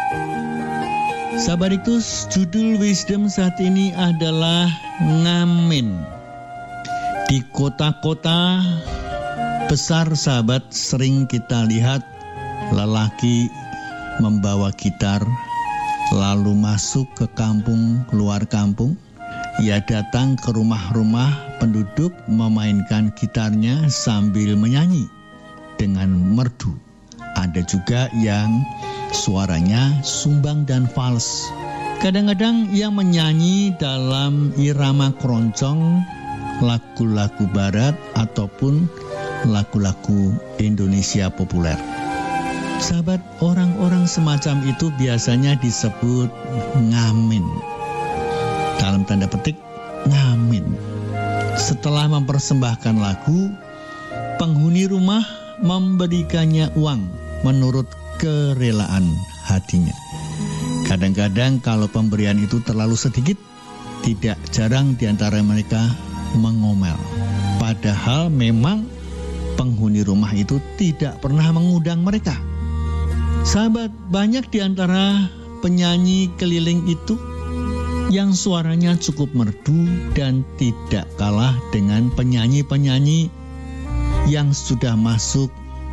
Sahabat Iktus, judul Wisdom saat ini adalah ngamen. Di kota-kota besar sahabat sering kita lihat lelaki membawa gitar lalu masuk ke kampung, keluar kampung. Ia datang ke rumah-rumah penduduk memainkan gitarnya sambil menyanyi dengan merdu. Ada juga yang suaranya sumbang dan fals. Kadang-kadang ia menyanyi dalam irama keroncong, lagu-lagu barat ataupun lagu-lagu Indonesia populer. Sahabat, orang-orang semacam itu biasanya disebut ngamen. Dalam tanda petik, ngamen. Setelah mempersembahkan lagu, penghuni rumah memberikannya uang menurut kerelaan hatinya. Kadang-kadang kalau pemberian itu terlalu sedikit, tidak jarang di antara mereka mengomel. Padahal memang penghuni rumah itu tidak pernah mengundang mereka. Sahabat, banyak di antara penyanyi keliling itu yang suaranya cukup merdu dan tidak kalah dengan penyanyi-penyanyi yang sudah masuk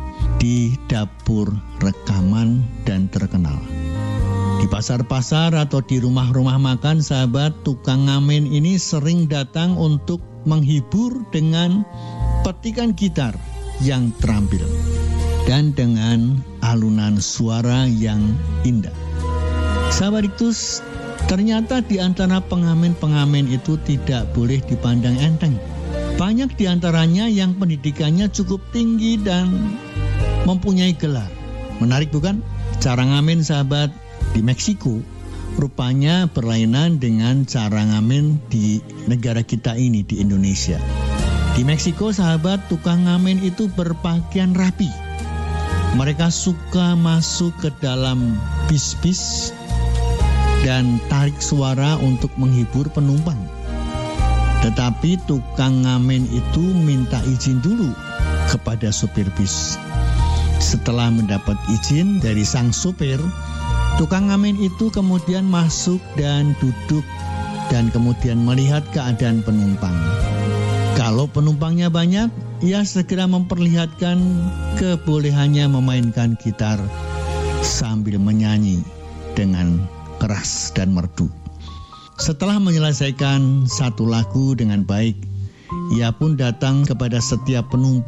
di dapur rekaman dan terkenal. Di pasar-pasar atau di rumah-rumah makan, sahabat, tukang ngamen ini sering datang untuk menghibur dengan petikan gitar yang terampil dan dengan alunan suara yang indah. Sahabat Iktus, ternyata di antara pengamen-pengamen itu tidak boleh dipandang enteng. Banyak di antaranya yang pendidikannya cukup tinggi dan mempunyai gelar. Menarik bukan? Cara ngamen sahabat di Meksiko rupanya berlainan dengan cara ngamen di negara kita ini, di Indonesia. Di Meksiko sahabat, tukang ngamen itu berpakaian rapi. Mereka suka masuk ke dalam bis-bis dan tarik suara untuk menghibur penumpang. Tetapi tukang ngamen itu minta izin dulu kepada supir bis. Setelah mendapat izin dari sang supir, tukang ngamen itu kemudian masuk dan duduk dan kemudian melihat keadaan penumpang. Kalau penumpangnya banyak, ia segera memperlihatkan kebolehannya memainkan gitar sambil menyanyi dengan keras dan merdu. Setelah menyelesaikan satu lagu dengan baik, ia pun datang kepada setiap penumpang